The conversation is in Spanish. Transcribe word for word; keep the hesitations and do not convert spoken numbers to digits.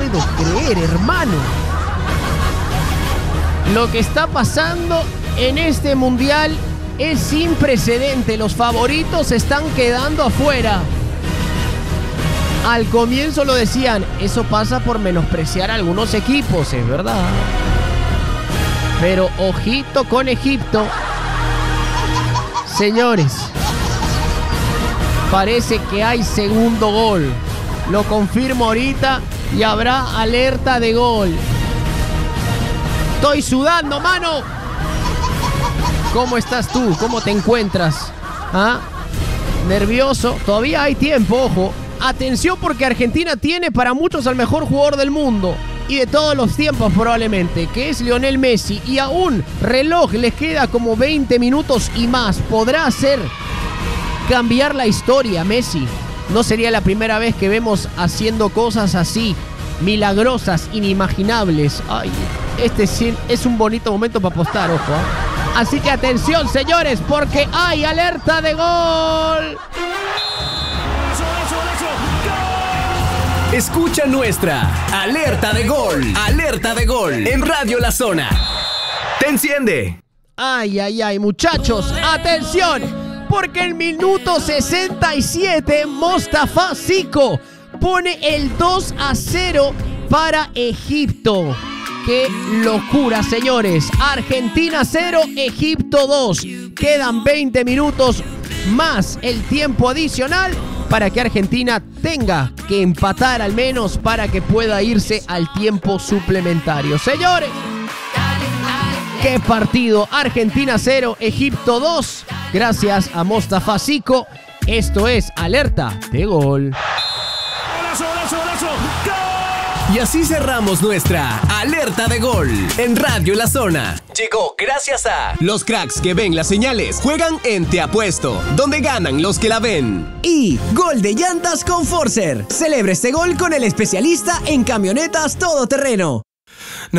puedo creer, hermano. Lo que está pasando en este mundial es sin precedente. Los favoritos están quedando afuera. Al comienzo lo decían, eso pasa por menospreciar a algunos equipos, es verdad. Pero ojito con Egipto. Señores, parece que hay segundo gol. Lo confirmo ahorita y habrá alerta de gol. Estoy sudando, mano. ¿Cómo estás tú? ¿Cómo te encuentras? ¿Ah? ¿Nervioso? Todavía hay tiempo, ojo. Atención, porque Argentina tiene para muchos al mejor jugador del mundo y de todos los tiempos probablemente, que es Lionel Messi. Y aún reloj les queda como veinte minutos y más. ¿Podrá hacer cambiar la historia Messi? No sería la primera vez que vemos haciendo cosas así, milagrosas, inimaginables. Ay, este es un bonito momento para apostar, ojo, ¿eh? Así que atención, señores, porque hay alerta de gol. Escucha nuestra alerta de gol. Alerta de gol en Radio La Zona. Te enciende. Ay, ay, ay, muchachos, atención, porque en minuto sesenta y siete Mostafa Siko pone el dos a cero para Egipto. ¡Qué locura, señores! Argentina cero, Egipto dos. Quedan veinte minutos más el tiempo adicional para que Argentina tenga que empatar al menos para que pueda irse al tiempo suplementario. Señores, ¡qué partido! Argentina cero, Egipto dos. Gracias a Mostafa Siko. Esto es Alerta de Gol. ¡Golazo, golazo, golazo! ¡Gol! Y así cerramos nuestra alerta de gol en Radio La Zona. Llegó gracias a los cracks que ven las señales juegan en Te Apuesto, donde ganan los que la ven. Y Gol de Llantas con Forcer. Celebra este gol con el especialista en camionetas todoterreno.